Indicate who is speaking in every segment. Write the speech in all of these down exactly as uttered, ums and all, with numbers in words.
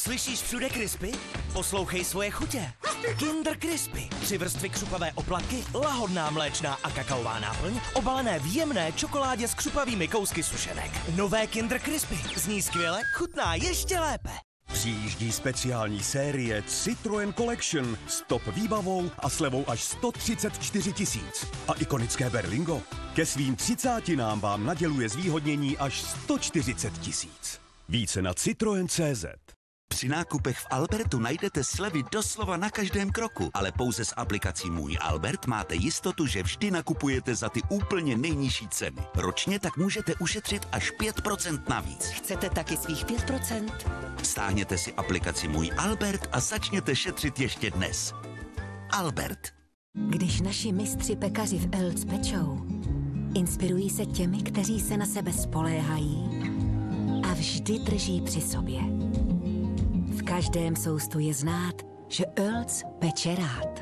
Speaker 1: Slyšíš všude Crispy? Poslouchej svoje chutě. Kinder Crispy. Tři vrstvy křupavé oplatky, lahodná mléčná a kakaová náplň, obalené v jemné čokoládě s křupavými kousky sušenek. Nové Kinder Crispy. Zní skvěle, chutná ještě lépe.
Speaker 2: Přijíždí speciální série Citroën Collection s top výbavou a slevou až sto třicet čtyři tisíc. A ikonické Berlingo ke svým třicátinám vám naděluje zvýhodnění až sto čtyřicet tisíc. Více na citroen tečka cé zet.
Speaker 3: Při nákupech v Albertu najdete slevy doslova na každém kroku, ale pouze s aplikací Můj Albert máte jistotu, že vždy nakupujete za ty úplně nejnižší ceny. Ročně tak můžete ušetřit až pět procent navíc.
Speaker 4: Chcete taky svých pět procent?
Speaker 3: Stáhněte si aplikaci Můj Albert a začněte šetřit ještě dnes. Albert.
Speaker 4: Když naši mistři pekaři v Elc pečou, inspirují se těmi, kteří se na sebe spoléhají a vždy drží při sobě. V každém soustu je znát, že Elc peče rád.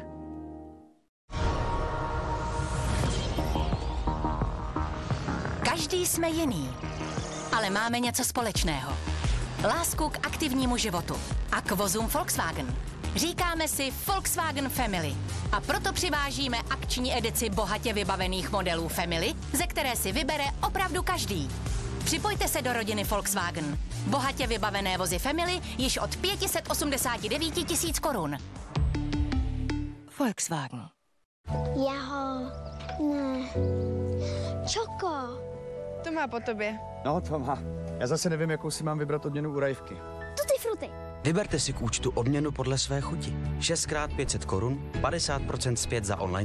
Speaker 5: Každý jsme jiný, ale máme něco společného. Lásku k aktivnímu životu a k vozům Volkswagen. Říkáme si Volkswagen Family a proto přivážíme akční edici bohatě vybavených modelů Family, ze které si vybere opravdu každý. Připojte se do rodiny Volkswagen. Bohatě vybavené vozy Family již od pět set osmdesát devět tisíc korun. Volkswagen.
Speaker 6: Jeho... ne... Čoko.
Speaker 7: To má po tobě.
Speaker 8: No, to má. Já zase nevím, jakou si mám vybrat odměnu u Rajvky.
Speaker 6: Tutti frutti.
Speaker 9: Vyberte si k účtu odměnu podle své chuti. šest krát pět set korun, padesát procent zpět za online